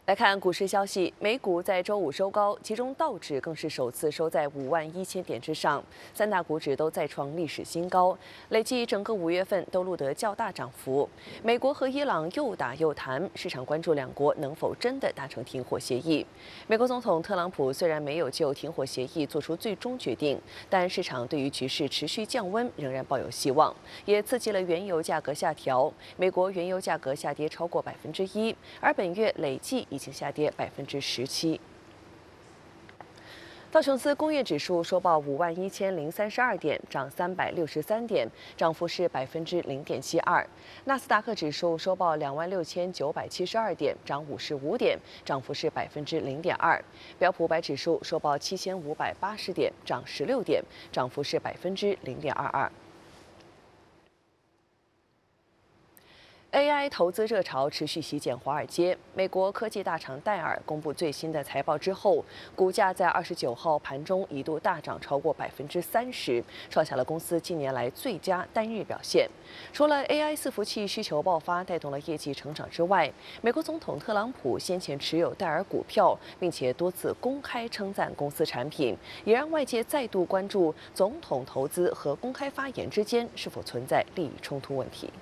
来看股市消息，美股在周五收高，其中道指更是首次收在51000点之上，三大股指都再创历史新高，累计整个5月份都录得较大涨幅。美国和伊朗又打又谈，市场关注两国能否真的达成停火协议。美国总统特朗普虽然没有就停火协议做出最终决定，但市场对于局势持续降温仍然抱有希望，也刺激了原油价格下调。美国原油价格下跌超过1%，而本月累计已经下跌17%。道琼斯工业指数收报51032点，涨363点，涨幅是0.72%。纳斯达克指数收报26972点，涨55点，涨幅是0.2%。标普500指数收报7580点，涨16点，涨幅是0.22%。AI 投资热潮持续席卷华尔街。美国科技大厂戴尔公布最新的财报之后，股价在29号盘中一度大涨超过30%，创下了公司近年来最佳单日表现。除了 AI 伺服器需求爆发带动了业绩成长之外，美国总统特朗普先前持有戴尔股票，并且多次公开称赞公司产品，也让外界再度关注总统投资和公开发言之间是否存在利益冲突问题。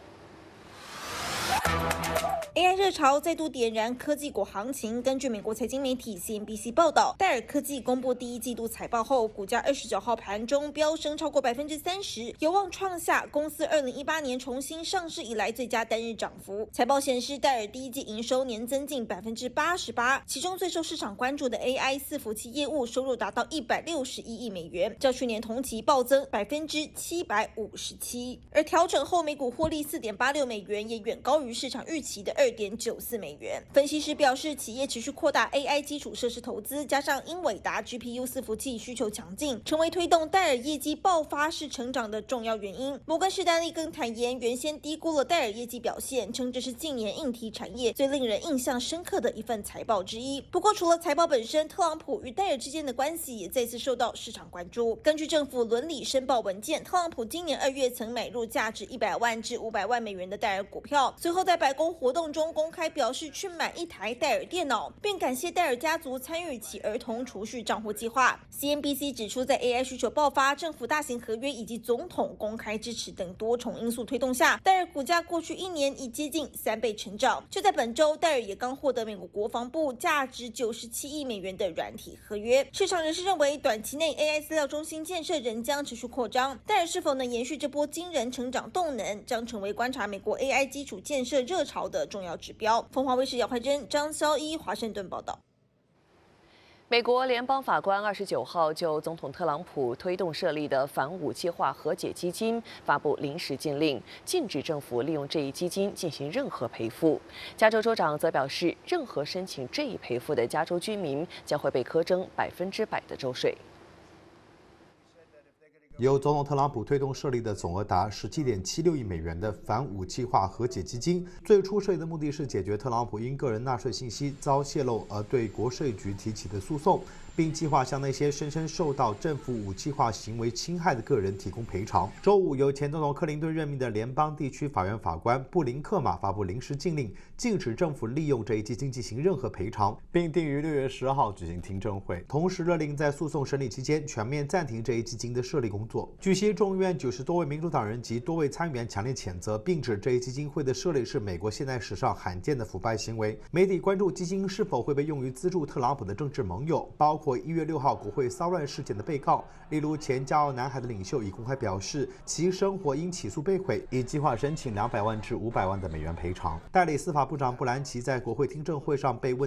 AI 热潮再度点燃科技股行情。根据美国财经媒体 CNBC 报道，戴尔科技公布第一季度财报后，股价29号盘中飙升超过30%，有望创下公司2018年重新上市以来最佳单日涨幅。财报显示，戴尔第一季营收年增近88%，其中最受市场关注的 AI 伺服器业务收入达到161亿美元，较去年同期暴增757%，而调整后每股获利4.86美元，也远高于市场预期的2.94美元。分析师表示，企业持续扩大 AI 基础设施投资，加上英伟达 GPU 伺服器需求强劲，成为推动戴尔业绩爆发式成长的重要原因。摩根士丹利更坦言，原先低估了戴尔业绩表现，称这是近年硬体产业最令人印象深刻的一份财报之一。不过，除了财报本身，特朗普与戴尔之间的关系也再次受到市场关注。根据政府伦理申报文件，特朗普今年2月曾买入价值100万至500万美元的戴尔股票，随后在白宫活动中公开表示去买一台戴尔电脑，并感谢戴尔家族参与其儿童储蓄账户计划。CNBC 指出，在 AI 需求爆发、政府大型合约以及总统公开支持等多重因素推动下，戴尔股价过去1年已接近3倍成长。就在本周，戴尔也刚获得美国国防部价值97亿美元的软体合约。市场人士认为，短期内 AI 资料中心建设仍将持续扩张，戴尔是否能延续这波惊人成长动能，将成为观察美国 AI 基础建设热潮的重要指标。凤凰卫视姚怀珍、张潇一华盛顿报道。 美国联邦法官29号就总统特朗普推动设立的反武器化和解基金发布临时禁令，禁止政府利用这一基金进行任何赔付。加州州长则表示，任何申请这一赔付的加州居民将会被苛征100%的州税。 由总统特朗普推动设立的总额达17.76亿美元的反武器化和解基金，最初设立的目的是解决特朗普因个人纳税信息遭泄露而对国税局提起的诉讼，并计划向那些声称受到政府武器化行为侵害的个人提供赔偿。周五，由前总统克林顿任命的联邦地区法院法官布林克马发布临时禁令，禁止政府利用这一基金进行任何赔偿，并定于6月10号举行听证会。同时勒令在诉讼审理期间全面暂停这一基金的设立工作。据悉，众议院90多位民主党人及多位参议员强烈谴责，并指这一基金会的设立是美国现代史上罕见的腐败行为。媒体关注基金是否会被用于资助特朗普的政治盟友，包括1月6号国会骚乱事件的被告，例如前骄傲男孩的领袖已公开表示其生活因起诉被毁，已计划申请200万至500万的美元赔偿。代理司法部长布兰奇在国会听证会上被问